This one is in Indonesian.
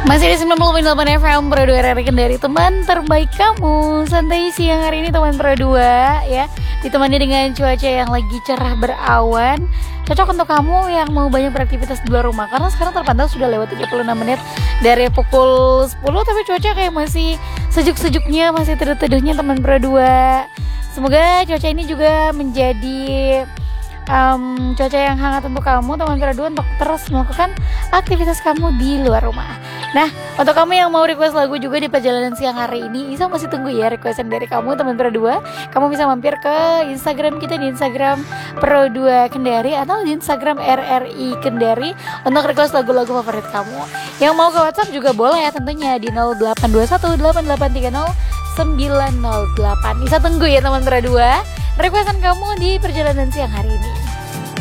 Masih di 90.8 FM Pro 2 RRI Kendari, teman terbaik kamu. Santai siang hari ini teman Pro 2 ya. Ditemani dengan cuaca yang lagi cerah berawan. Cocok untuk kamu yang mau banyak beraktivitas di luar rumah, karena sekarang terpantau sudah lewat 36 menit dari pukul 10. Tapi cuaca kayak masih sejuk-sejuknya, masih teduh-teduhnya teman Pro 2. Semoga cuaca ini juga menjadi cuaca yang hangat untuk kamu teman Pro 2 untuk terus melakukan aktivitas kamu di luar rumah. Nah, untuk kamu yang mau request lagu juga di perjalanan siang hari ini, Isa masih tunggu ya requestan dari kamu teman Pro 2. Kamu bisa mampir ke Instagram kita di Instagram Pro 2 Kendari atau di Instagram RRI Kendari untuk request lagu-lagu favorit kamu. Yang mau ke WhatsApp juga boleh ya tentunya di 08218830 908. Isa tunggu ya teman Pro 2 requestan kamu di perjalanan siang hari ini.